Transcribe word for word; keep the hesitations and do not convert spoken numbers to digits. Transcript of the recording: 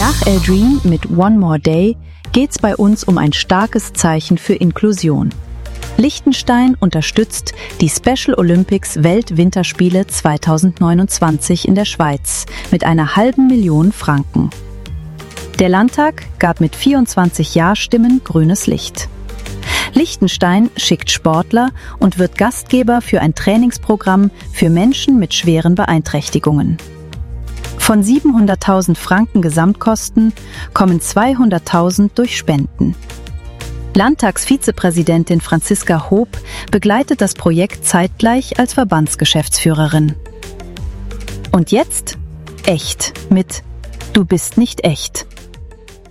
Nach El Dream mit One More Day geht's bei uns um ein starkes Zeichen für Inklusion. Liechtenstein unterstützt die Special Olympics Weltwinterspiele zweitausendneunundzwanzig in der Schweiz mit einer halben Million Franken. Der Landtag gab mit vierundzwanzig Ja-Stimmen grünes Licht. Liechtenstein schickt Sportler und wird Gastgeber für ein Trainingsprogramm für Menschen mit schweren Beeinträchtigungen. Von siebenhunderttausend Franken Gesamtkosten kommen zweihunderttausend durch Spenden. Landtagsvizepräsidentin Franziska Hoop begleitet das Projekt zeitgleich als Verbandsgeschäftsführerin. Und jetzt echt mit Du bist nicht echt.